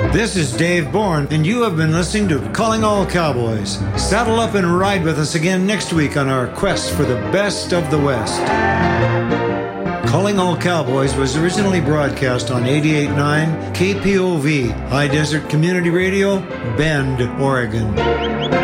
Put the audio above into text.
This is Dave Bourne, and you have been listening to Calling All Cowboys. Saddle up and ride with us again next week on our quest for the best of the West. Calling All Cowboys was originally broadcast on 88.9 KPOV, High Desert Community Radio, Bend, Oregon.